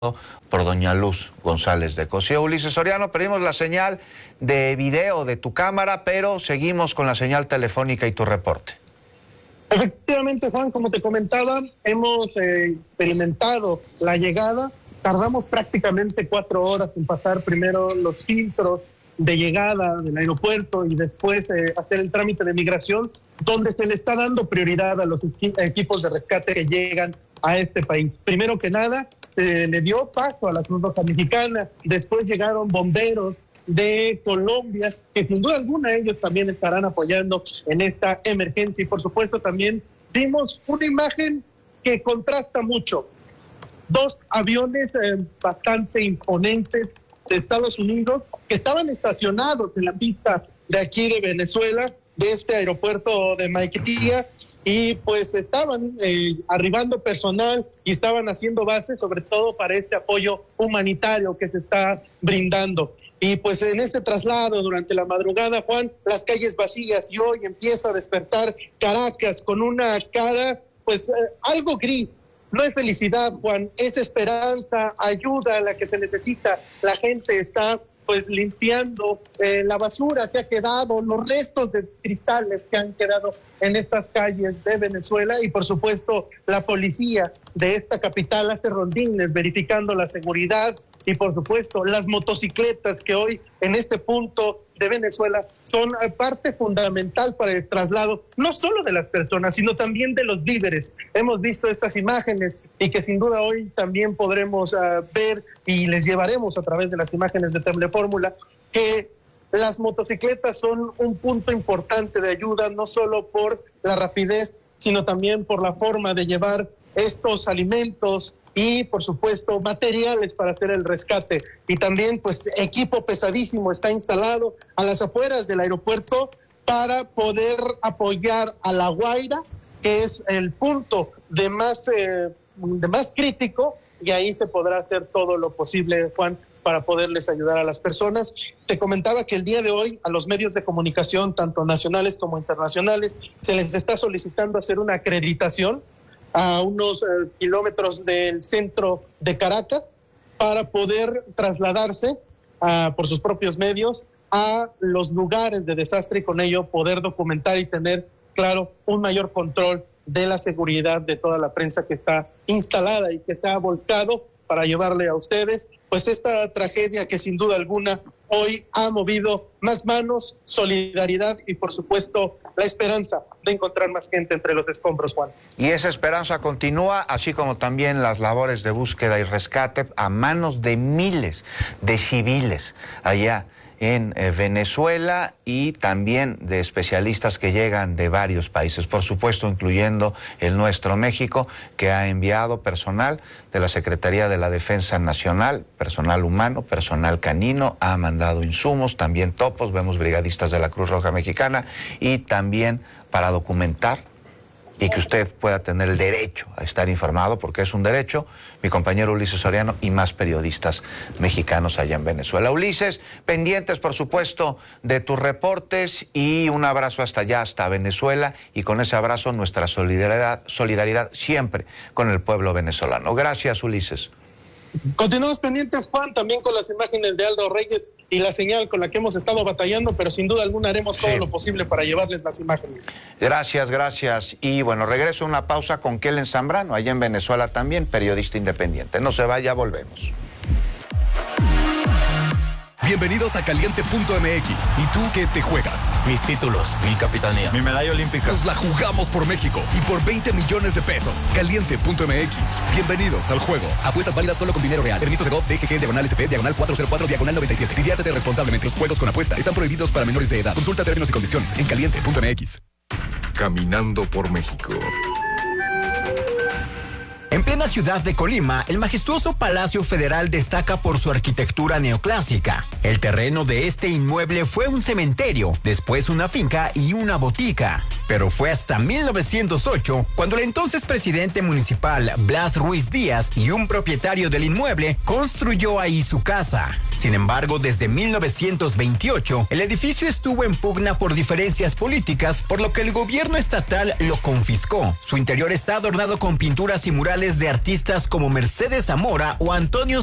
por doña Luz González de Cosío. Ulises Soriano, pedimos la señal de video de tu cámara, pero seguimos con la señal telefónica y tu reporte. Efectivamente, Juan, como te comentaba, hemos experimentado la llegada. Tardamos prácticamente 4 horas en pasar primero los filtros de llegada del aeropuerto y después hacer el trámite de migración, donde se le está dando prioridad a los equipos de rescate que llegan a este país. Primero que nada, le dio paso a la Cruz Roja Mexicana, después llegaron bomberos de Colombia, que sin duda alguna ellos también estarán apoyando en esta emergencia. Y por supuesto también vimos una imagen que contrasta mucho. 2 aviones bastante imponentes de Estados Unidos que estaban estacionados en la pista de aquí de Venezuela, de este aeropuerto de Maiquetía, y pues estaban arribando personal y estaban haciendo base sobre todo para este apoyo humanitario que se está brindando. Y pues en este traslado durante la madrugada, Juan, las calles vacías, y hoy empieza a despertar Caracas con una cara pues algo gris. No es felicidad, Juan, es esperanza, ayuda a la que se necesita. La gente está pues limpiando la basura que ha quedado, los restos de cristales que han quedado en estas calles de Venezuela, y por supuesto la policía de esta capital hace rondines verificando la seguridad, y por supuesto las motocicletas que hoy en este punto de Venezuela son parte fundamental para el traslado, no solo de las personas, sino también de los víveres. Hemos visto estas imágenes y que sin duda hoy también podremos ver y les llevaremos a través de las imágenes de Telefórmula, que las motocicletas son un punto importante de ayuda, no solo por la rapidez, sino también por la forma de llevar estos alimentos y por supuesto materiales para hacer el rescate. Y también pues equipo pesadísimo está instalado a las afueras del aeropuerto para poder apoyar a La Guaira, que es el punto de más crítico, y ahí se podrá hacer todo lo posible, Juan, para poderles ayudar a las personas. Te comentaba que el día de hoy a los medios de comunicación, tanto nacionales como internacionales, se les está solicitando hacer una acreditación a unos kilómetros del centro de Caracas para poder trasladarse por sus propios medios a los lugares de desastre, y con ello poder documentar y tener, claro, un mayor control de la seguridad de toda la prensa que está instalada y que está volcado para llevarle a ustedes pues esta tragedia que sin duda alguna hoy ha movido más manos, solidaridad y por supuesto la esperanza de encontrar más gente entre los escombros, Juan. Y esa esperanza continúa, así como también las labores de búsqueda y rescate a manos de miles de civiles allá en Venezuela, y también de especialistas que llegan de varios países, por supuesto incluyendo el nuestro, México, que ha enviado personal de la Secretaría de la Defensa Nacional, personal humano, personal canino, ha mandado insumos, también topos, vemos brigadistas de la Cruz Roja Mexicana, y también para documentar y que usted pueda tener el derecho a estar informado, porque es un derecho, mi compañero Ulises Soriano y más periodistas mexicanos allá en Venezuela. Ulises, pendientes por supuesto de tus reportes, y un abrazo hasta allá, hasta Venezuela, y con ese abrazo nuestra solidaridad siempre con el pueblo venezolano. Gracias, Ulises. Continuamos pendientes, Juan, también con las imágenes de Aldo Reyes y la señal con la que hemos estado batallando, pero sin duda alguna haremos todo lo posible para llevarles las imágenes. Gracias. Y bueno, regreso a una pausa con Kellen Zambrano, allá en Venezuela también, periodista independiente. No se vaya, volvemos. Bienvenidos a Caliente.mx. ¿Y tú qué te juegas? Mis títulos, mi capitanía, mi medalla olímpica. Nos la jugamos por México y por 20 millones de pesos. Caliente.mx. Bienvenidos al juego. Apuestas válidas solo con dinero real. Permiso de GOV, DGG, /SP, /404, /97. Diviértete responsablemente. Los juegos con apuesta están prohibidos para menores de edad. Consulta términos y condiciones en Caliente.mx. Caminando por México. En plena ciudad de Colima, el majestuoso Palacio Federal destaca por su arquitectura neoclásica. El terreno de este inmueble fue un cementerio, después una finca y una botica. Pero fue hasta 1908 cuando el entonces presidente municipal Blas Ruiz Díaz y un propietario del inmueble construyó ahí su casa. Sin embargo, desde 1928, el edificio estuvo en pugna por diferencias políticas, por lo que el gobierno estatal lo confiscó. Su interior está adornado con pinturas y murales de artistas como Mercedes Zamora o Antonio